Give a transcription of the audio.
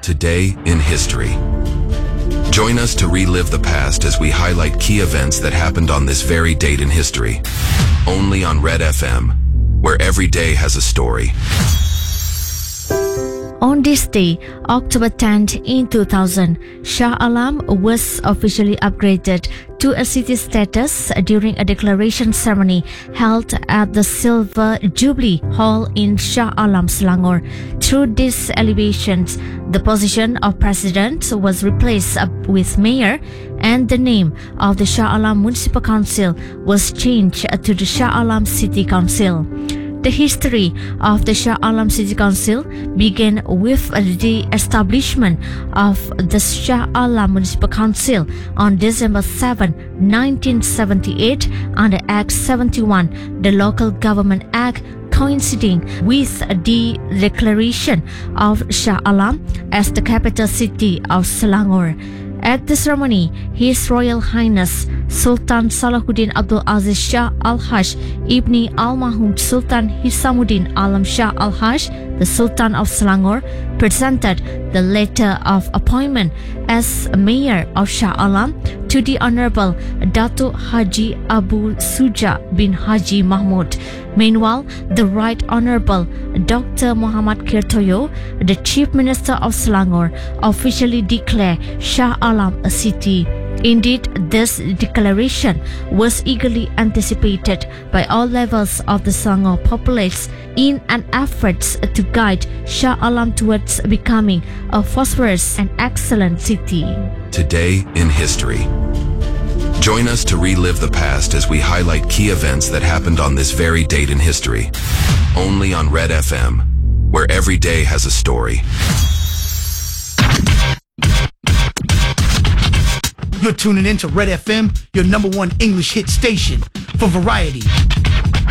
Today in History. Join us to relive the past as we highlight key events that happened on this very date in history. Only on Red FM, where every day has a story. On this day, October 10th in 2000, Shah Alam was officially upgraded to a city status during a declaration ceremony held at the Silver Jubilee Hall in Shah Alam, Selangor. Through these elevations, the position of president was replaced with mayor, and the name of the Shah Alam Municipal Council was changed to the Shah Alam City Council. The history of the Shah Alam City Council began with the establishment of the Shah Alam Municipal Council on December 7, 1978 under Act 71, the Local Government Act, coinciding with the declaration of Shah Alam as the capital city of Selangor. At the ceremony, His Royal Highness Sultan Salahuddin Abdul Aziz Shah Al-Haj Ibni Al-Mahum Sultan Hisamuddin Alam Shah Al-Haj, the Sultan of Selangor, presented the letter of appointment as Mayor of Shah Alam to the Honorable Datuk Haji Abu Suja bin Haji Mahmud. Meanwhile, the Right Honorable Dr. Muhammad Kirtoyo, the Chief Minister of Selangor, officially declared Shah Alam a city. Indeed, this declaration was eagerly anticipated by all levels of the Selangor populace in an effort to guide Shah Alam towards becoming a prosperous and excellent city. Today in History. Join us to relive the past as we highlight key events that happened on this very date in history. Only on Red FM, where every day has a story. You're tuning in to Red FM, your #1 English hit station for variety,